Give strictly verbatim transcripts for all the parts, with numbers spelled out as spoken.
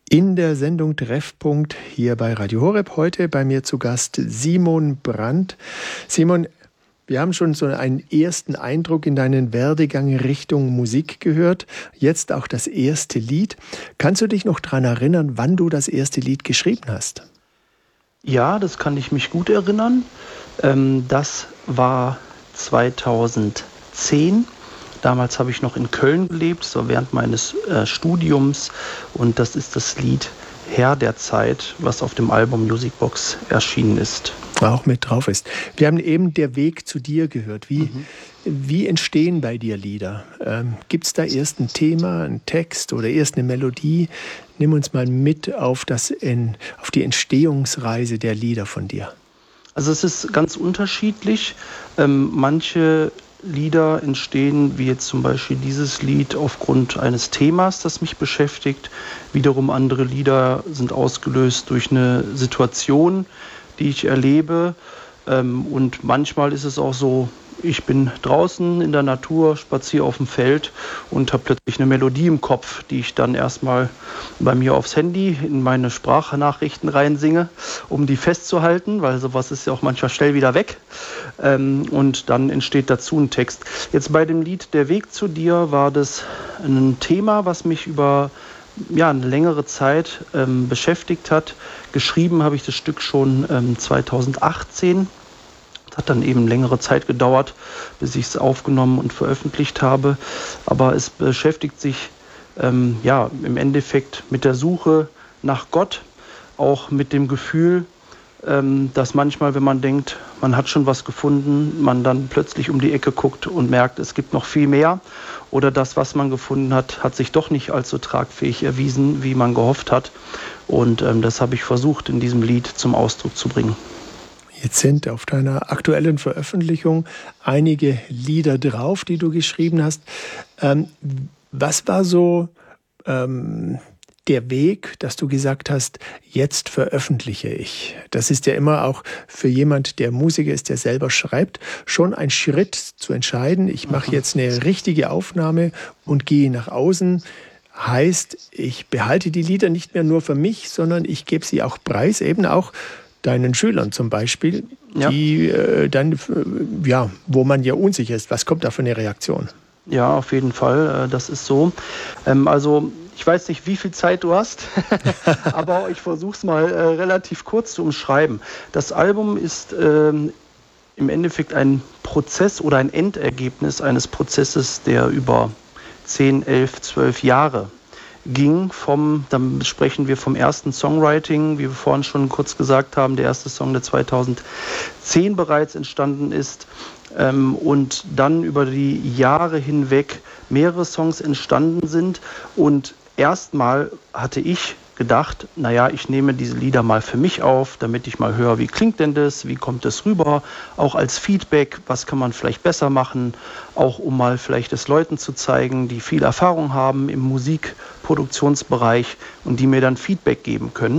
In der Sendung Treffpunkt hier bei Radio Horeb heute bei mir zu Gast Simon Brandt. Simon, wir haben schon so einen ersten Eindruck in deinen Werdegang Richtung Musik gehört. Jetzt auch das erste Lied. Kannst du dich noch daran erinnern, wann du das erste Lied geschrieben hast? Ja, das kann ich mich gut erinnern. Das war zweitausendzehn. Damals habe ich noch in Köln gelebt, so während meines äh, Studiums. Und das ist das Lied Herr der Zeit, was auf dem Album Musicbox erschienen ist. Auch mit drauf ist. Wir haben eben Der Weg zu dir gehört. Wie, mhm. wie entstehen bei dir Lieder? Ähm, Gibt es da erst ein Thema, einen Text oder erst eine Melodie? Nimm uns mal mit auf, das in, auf die Entstehungsreise der Lieder von dir. Also es ist ganz unterschiedlich. Ähm, manche Lieder entstehen, wie jetzt zum Beispiel dieses Lied, aufgrund eines Themas, das mich beschäftigt. Wiederum andere Lieder sind ausgelöst durch eine Situation, die ich erlebe. Und manchmal ist es auch so, ich bin draußen in der Natur, spaziere auf dem Feld und habe plötzlich eine Melodie im Kopf, die ich dann erstmal bei mir aufs Handy in meine Sprachnachrichten reinsinge, um die festzuhalten, weil sowas ist ja auch manchmal schnell wieder weg. Und dann entsteht dazu ein Text. Jetzt bei dem Lied Der Weg zu dir war das ein Thema, was mich über ja, eine längere Zeit ähm, beschäftigt hat. Geschrieben habe ich das Stück schon ähm, zweitausendachtzehn. Hat dann eben längere Zeit gedauert, bis ich es aufgenommen und veröffentlicht habe. Aber es beschäftigt sich ähm, ja, im Endeffekt mit der Suche nach Gott, auch mit dem Gefühl, ähm, dass manchmal, wenn man denkt, man hat schon was gefunden, man dann plötzlich um die Ecke guckt und merkt, es gibt noch viel mehr. Oder das, was man gefunden hat, hat sich doch nicht als so tragfähig erwiesen, wie man gehofft hat. Und ähm, das habe ich versucht, in diesem Lied zum Ausdruck zu bringen. Jetzt sind auf deiner aktuellen Veröffentlichung einige Lieder drauf, die du geschrieben hast. Ähm, was war so ähm, der Weg, dass du gesagt hast, jetzt veröffentliche ich? Das ist ja immer auch für jemand, der Musiker ist, der selber schreibt, schon ein Schritt zu entscheiden, ich mache jetzt eine richtige Aufnahme und gehe nach außen. Heißt, ich behalte die Lieder nicht mehr nur für mich, sondern ich gebe sie auch preis, eben auch deinen Schülern zum Beispiel, die ja. äh, dann, äh, ja, wo man ja unsicher ist. Was kommt da für eine Reaktion? Ja, auf jeden Fall, äh, das ist so. Ähm, also ich weiß nicht, wie viel Zeit du hast, aber ich versuche es mal äh, relativ kurz zu umschreiben. Das Album ist ähm, im Endeffekt ein Prozess oder ein Endergebnis eines Prozesses, der über zehn, elf, zwölf Jahre ging. Vom, dann sprechen wir vom ersten Songwriting, wie wir vorhin schon kurz gesagt haben, der erste Song, der zweitausendzehn bereits entstanden ist, ähm, und dann über die Jahre hinweg mehrere Songs entstanden sind. Und erstmal hatte ich gedacht, naja, ich nehme diese Lieder mal für mich auf, damit ich mal höre, wie klingt denn das, wie kommt das rüber, auch als Feedback, was kann man vielleicht besser machen, auch um mal vielleicht es Leuten zu zeigen, die viel Erfahrung haben im Musikproduktionsbereich und die mir dann Feedback geben können.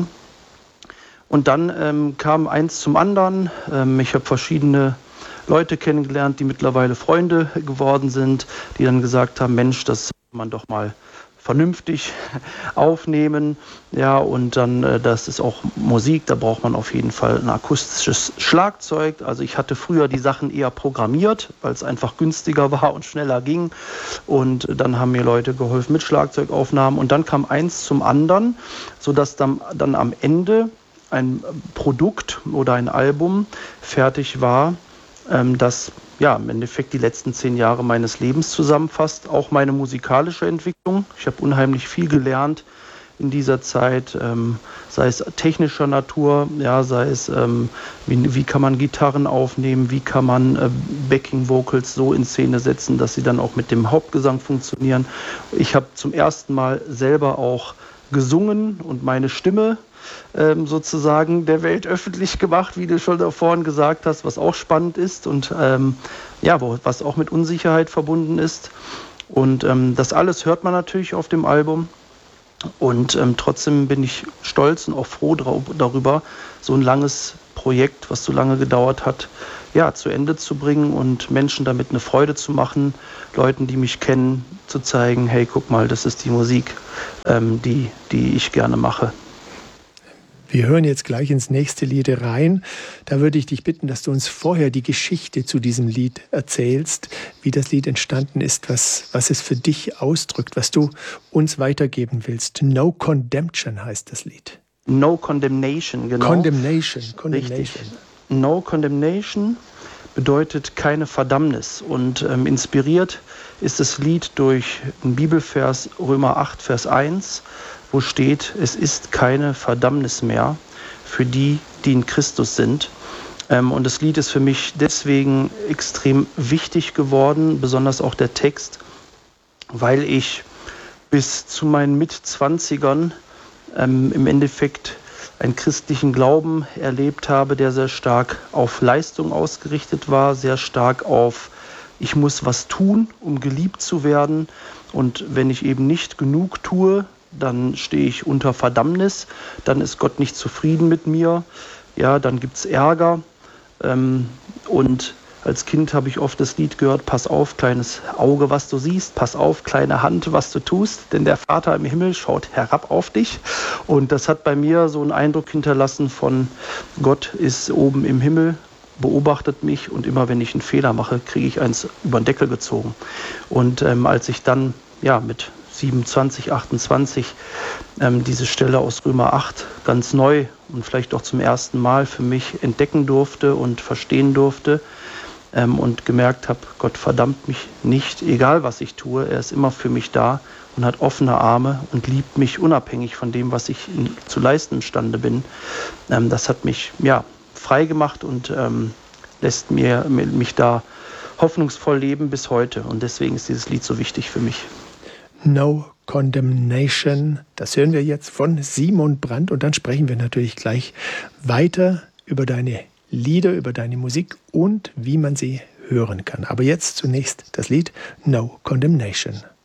Und dann ähm, kam eins zum anderen. Ähm, ich habe verschiedene Leute kennengelernt, die mittlerweile Freunde geworden sind, die dann gesagt haben, Mensch, das soll man doch mal vernünftig aufnehmen, ja, und dann, äh, das ist auch Musik, da braucht man auf jeden Fall ein akustisches Schlagzeug. Also ich hatte früher die Sachen eher programmiert, weil es einfach günstiger war und schneller ging, und dann haben mir Leute geholfen mit Schlagzeugaufnahmen, und dann kam eins zum anderen, sodass dann, dann am Ende ein Produkt oder ein Album fertig war, ähm, das ja, im Endeffekt die letzten zehn Jahre meines Lebens zusammenfasst, auch meine musikalische Entwicklung. Ich habe unheimlich viel gelernt in dieser Zeit, ähm, sei es technischer Natur, ja, sei es, ähm, wie, wie kann man Gitarren aufnehmen, wie kann man äh, Backing-Vocals so in Szene setzen, dass sie dann auch mit dem Hauptgesang funktionieren. Ich habe zum ersten Mal selber auch gesungen und meine Stimme Ähm, sozusagen der Welt öffentlich gemacht, wie du schon da vorhin gesagt hast, was auch spannend ist und ähm, ja, wo, was auch mit Unsicherheit verbunden ist. Und ähm, das alles hört man natürlich auf dem Album. Und ähm, trotzdem bin ich stolz und auch froh drau- darüber, so ein langes Projekt, was so lange gedauert hat, ja, zu Ende zu bringen und Menschen damit eine Freude zu machen, Leuten, die mich kennen, zu zeigen, hey, guck mal, das ist die Musik, ähm, die, die ich gerne mache. Wir hören jetzt gleich ins nächste Lied rein. Da würde ich dich bitten, dass du uns vorher die Geschichte zu diesem Lied erzählst, wie das Lied entstanden ist, was, was es für dich ausdrückt, was du uns weitergeben willst. No Condemnation heißt das Lied. No Condemnation, genau. Condemnation, Condemnation. Richtig. No Condemnation bedeutet keine Verdammnis. Und ähm, inspiriert ist das Lied durch einen Bibelvers, Römer acht, Vers eins, wo steht, es ist keine Verdammnis mehr für die, die in Christus sind. Ähm, und das Lied ist für mich deswegen extrem wichtig geworden, besonders auch der Text, weil ich bis zu meinen Mitzwanzigern ähm, im Endeffekt einen christlichen Glauben erlebt habe, der sehr stark auf Leistung ausgerichtet war, sehr stark auf ich muss was tun, um geliebt zu werden. Und wenn ich eben nicht genug tue, dann stehe ich unter Verdammnis, dann ist Gott nicht zufrieden mit mir, ja, dann gibt es Ärger. Ähm, und als Kind habe ich oft das Lied gehört, pass auf, kleines Auge, was du siehst, pass auf, kleine Hand, was du tust, denn der Vater im Himmel schaut herab auf dich. Und das hat bei mir so einen Eindruck hinterlassen von Gott ist oben im Himmel, beobachtet mich und immer wenn ich einen Fehler mache, kriege ich eins über den Deckel gezogen. Und ähm, als ich dann ja mit siebenundzwanzig, achtundzwanzig ähm, diese Stelle aus Römer acht ganz neu und vielleicht auch zum ersten Mal für mich entdecken durfte und verstehen durfte ähm, und gemerkt habe, Gott verdammt mich nicht, egal was ich tue, er ist immer für mich da und hat offene Arme und liebt mich unabhängig von dem, was ich in, zu leisten imstande bin. Ähm, das hat mich ja frei gemacht und ähm, lässt mir, mich da hoffnungsvoll leben bis heute. Und deswegen ist dieses Lied so wichtig für mich. No Condemnation, das hören wir jetzt von Simon Brandt und dann sprechen wir natürlich gleich weiter über deine Lieder, über deine Musik und wie man sie hören kann. Aber jetzt zunächst das Lied No Condemnation.